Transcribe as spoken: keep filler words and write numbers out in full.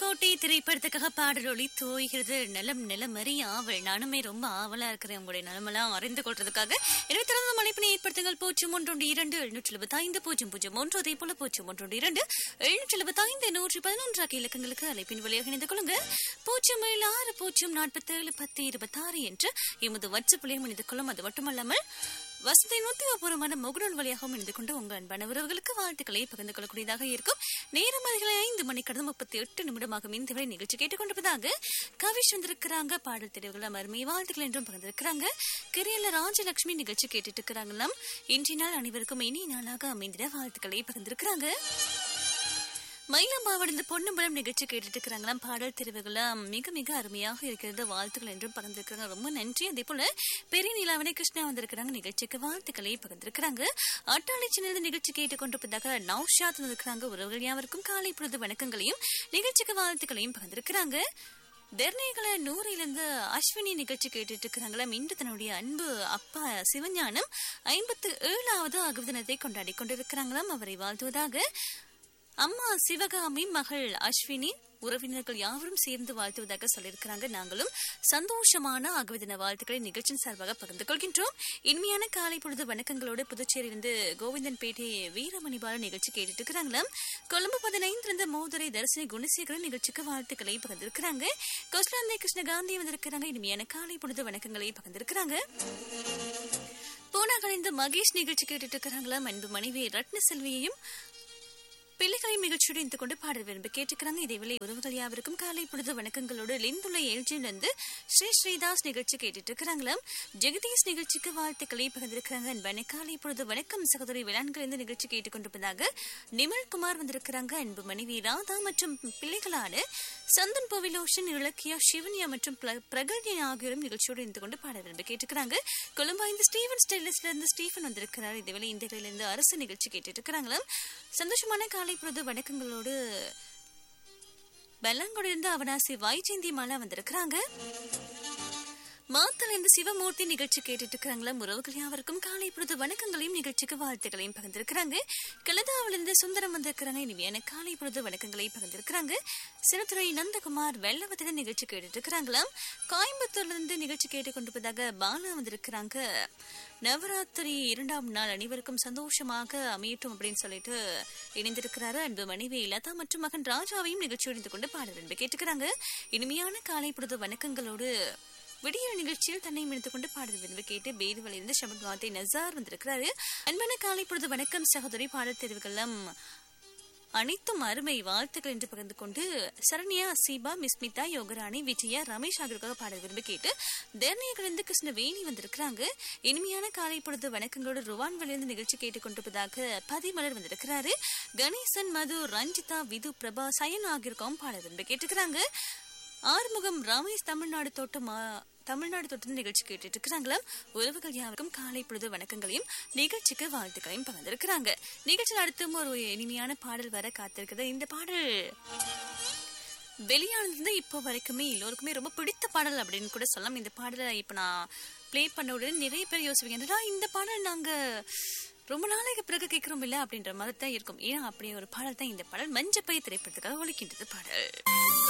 கோட்டை திரைப்படத்துக்காக பாடலொலி தோய்கிறது. நிலம் நிலமறி ஆவல். நானுமே ரொம்ப ஆவலா இருக்கிறேன் உங்களுடைய நிலமெல்லாம் அறிந்து கொள்றதுக்காக. எனவே திறந்த மழைப்பினை ஏற்படுத்துங்கள். பூஜ்ஜியம் ஒன்றொன்று இரண்டு எழுநூற்றி எழுபத்தி ஐந்து பூஜ்ஜியம் பூஜ்ஜியம் ஒன்று. அதே போல பூஜ்ஜியம் ஒன்றொன்று இரண்டு எழுநூற்றி எழுபத்தி ஐந்து நூற்றி பதினொன்று ஆகிய இலக்கங்களுக்கு அழைப்பின் வழியாக இணைந்து கொள்ளுங்க. பூஜ்ஜியம் ஏழு ஆறு பூஜ்ஜியம் நாற்பத்தி ஏழு பத்து இருபத்தி ஆறு என்று எமது வாட்ஸ்அப்பிலையும் இணைந்து கொள்ளும். அது மட்டுமல்லாமல் வசதி நூத்தியபூர்வமான முகநூல் வழியாகவும் இணைந்து கொண்டு உங்கள் அன்பான உறவுகளுக்கு வாழ்த்துக்களை பகிர்ந்து கொள்ளக்கூடியதாக இருக்கும். நேரம் அதிகளை ஐந்து மணி கடந்த முப்பத்தி எட்டு நிமிடமாகும். இந்த வரை நிகழ்ச்சி கேட்டுக்கொண்டிருப்பதாக கவிஷ் வந்திருக்கிறாங்க. பாடல் தெரிவுகள் அருமை வாழ்த்துக்கள் என்றும் பகிர்ந்திருக்கிறாங்க. கிரியல ராஜலட்சுமி நிகழ்ச்சி கேட்டுட்டு இருக்கிறாங்களாம். இன்றைய நாள் அனைவருக்கும் இனிய நாளாக அமைந்திட வாழ்த்துக்களை பகிர்ந்திருக்கிறாங்க. மயிலம்பாவடிந்து பொன்னம்பலம் நிகழ்ச்சி கேட்டுட்டு இருக்கிறாங்களாம். பாடல் தெரிவுகளாம் மிக மிக அருமையாக இருக்கிறது. வாழ்த்துக்கள் என்றும் பகிர்ந்திருக்கிறாங்க. ரொம்ப நன்றி. அதே போல பெரிய நிலாவணி கிருஷ்ணா வந்திருக்கிறாங்க. நிகழ்ச்சிக்கு வாழ்த்துக்களை பகிர்ந்திருக்கிறாங்க. அட்டாளி சின்னது நிகழ்ச்சி கேட்டுக்கொண்டிருப்பதாக நௌஷாத் வந்திருக்கிறாங்க. உறவுகள் யாவருக்கும் காலை பொழுது வணக்கங்களையும் நிகழ்ச்சிக்கு வாழ்த்துக்களையும் பகிர்ந்திருக்கிறாங்க. தெர்னேகல நூறிலிருந்து அஸ்வினி நிகழ்ச்சி கேட்டுட்டு இருக்கிறாங்களா. இன்று தன்னுடைய அன்பு அப்பா சிவஞானம் ஐம்பத்து ஏழாவது அகவு தினத்தை கொண்டாடி கொண்டிருக்கிறாங்களாம். அவரை வாழ்த்துவதாக அம்மா சிவகாமி, மகள் அஸ்வினி, உறவினர்கள் யாவரும் சேர்ந்து வாழ்த்துவதாக சொல்லியிருக்கிறாங்க. நாங்களும் சந்தோஷமான அகவதின வாழ்த்துக்களை நிகழ்ச்சியின் சார்பாக பகிர்ந்து கொள்கின்றோம். இனிமையான காலை பொழுது வணக்கங்களோடு புதுச்சேரியிலிருந்து கோவிந்தன்பேட்டை வீரமணிபால நிகழ்ச்சி கேட்டுட்டு இருக்கிறாங்களாம். கொழும்பு பதினைந்திலிருந்து மோதுரை தரிசனி குணசேகரன் நிகழ்ச்சிக்கு வாழ்த்துக்களை பகிர்ந்திருக்கிறாங்க. கோஸ்லாந்தை கிருஷ்ணகாந்தி வந்திருக்கிறாங்க. இனிமையான காலை பொழுது வணக்கங்களை பகிர்ந்திருக்கிறாங்க. பூனாகலிருந்து மகேஷ் நிகழ்ச்சி கேட்டுட்டு இருக்கிறாங்களாம். அன்பு மனைவி ரத்ன செல்வியையும் பிள்ளைகளையும் நிகழ்ச்சியோடு இருந்து கொண்டு பாடல் விரும்பி கேட்டுக்கிறாங்க. இதேவேளை உறவுகள் யாவருக்கும் காலை பொழுது வணக்கங்களோடு லிந்துள்ள எல்ஜியிலிருந்து ஸ்ரீ ஸ்ரீதாஸ் நிகழ்ச்சி கேட்டுட்டு இருக்கிறாங்களாம். ஜெகதீஷ் நிகழ்ச்சிக்கு வாழ்த்துக்களை பகிர்ந்திருக்கிறாங்க. அன்பான காலை பொழுது வணக்கம் சகோதரி வேளாண்கள் இருந்து நிகழ்ச்சி கேட்டுக்கொண்டிருப்பதாக நிமல்குமார் வந்திருக்கிறாங்க. அன்பு மனைவி ராதா மற்றும் பிள்ளைகளான சந்தன் பவிலோஷன், இலக்கியா, சிவன்யா மற்றும் பிரகல்யா ஆகியோரும் நிகழ்ச்சியோடு இருந்து கொண்டு பாடல் விரும்பி கேட்டுக்கிறாங்க. கொழும்பாய்ந்து ஸ்டீவன் ஸ்டைலிஸ்ல இருந்து ஸ்டீஃபன் வந்திருக்கிறார். இதேவேளை இந்தியிலிருந்து அரசு நிகழ்ச்சி கேட்டுட்டு இருக்கிறாங்களாம். சந்தோஷமான காலை பொழுது வணக்கங்களோடு பெல்லாங்கோடிலிருந்து அவனாசி வைஜெயந்தி மாலா வந்திருக்கிறாங்க. மாத்தல் இந்த சிவமூர்த்தி நிகழ்ச்சி கேட்டுட்டு இருக்கிறாங்களா. உறவுகள் யாவருக்கும் காலை பொழுது வணக்கங்களையும் நிகழ்ச்சிக்கு வாழ்த்துக்களையும் பகிர்ந்திருக்கிறாங்க. கிளதாவிலிருந்து சுந்தரம் வந்திருக்கிறாங்க. இனிமையான காலை பொழுது வணக்கங்களை பகிர்ந்திருக்கிறாங்க. சிறுத்துறை நந்தகுமார் வெள்ளவத்தில நிகழ்ச்சி கேட்டுட்டு இருக்கிறாங்களாம். கோயம்புத்தூர்ல இருந்து நிகழ்ச்சி கேட்டுக்கொண்டிருப்பதாக பாலா வந்திருக்கிறாங்க. நவராத்திரி இரண்டாம் நாள் அனைவருக்கும் சந்தோஷமாக அமையட்டும் அப்படின்னு சொல்லிட்டு இணைந்திருக்கிறாரு. அன்பு மனைவி லதா மற்றும் மகன் ராஜாவையும் நிகழ்ச்சி இணைந்து கொண்டு பாடல் என்று கேட்டுக்கிறாங்க. இனிமையான காலை பொழுது வணக்கங்களோடு விடிய நிகழ்ச்சியில் தன்னை இணைத்துக் கொண்டு பாடல் விரும்பி கேட்டு பேதுவலிருந்து ஷபத் வார்த்தை நசார் வந்திருக்கிறாரு. அன்பான காலை பொழுது வணக்கம் சகோதரி. பாடல் தெரிவுகளும் அனைத்தும் அருமை வாழ்த்துக்கள் என்று பகிர்ந்து கொண்டு சரண்யா, சீபா, மிஸ்மிதா, யோகராணி, விஜயா, ரமேஷ் ஆகியோருக்காக பாடல் விரும்பி கேட்டு தெர்னியிலிருந்து கிருஷ்ணவேணி வந்திருக்கிறாங்க. இனிமையான காலை பொழுது வணக்கங்களோடு ருவான்வலிருந்து நிகழ்ச்சி கேட்டுக்கொண்டிருப்பதாக பதிமலர் வந்திருக்கிறாரு. கணேசன், மது, ரஞ்சிதா, விது, பிரபா, சயன் ஆகியோருக்காகவும் பாடல் விரும்பி கேட்டுக்கிறாங்க. ஆறுமுகம் ரமேஷ் தமிழ்நாடு தோட்டம் தமிழ்நாடு தோட்டம் நிகழ்ச்சி கேட்டுட்டு இருக்கிறாங்களா. உறவுகள் யாருக்கும் காலை பொழுது வணக்கங்களையும் நிகழ்ச்சிக்கு வாழ்த்துக்களையும் பகிர்ந்திருக்கிறாங்க. நிகழ்ச்சியில் அடுத்தும் ஒரு இனிமையான பாடல் வர காத்திருக்கிறது. இந்த பாடல் வெளியானது இப்போ வரைக்குமே எல்லோருக்குமே ரொம்ப பிடித்த பாடல் அப்படின்னு கூட சொல்லலாம். இந்த பாடலை இப்ப நான் பிளே பண்ண உடனே நிறைய பேர் யோசிப்பீங்க, இந்த பாடல் நாங்க ரொம்ப நாளைக்கு பிறகு கேட்கிறோம் இல்ல அப்படின்ற மாதிரி தான் இருக்கும். ஏன்னா அப்படி ஒரு பாடல் தான் இந்த பாடல். மஞ்சப்பை திரைப்படத்துக்காக ஒலிக்கின்றது பாடல்.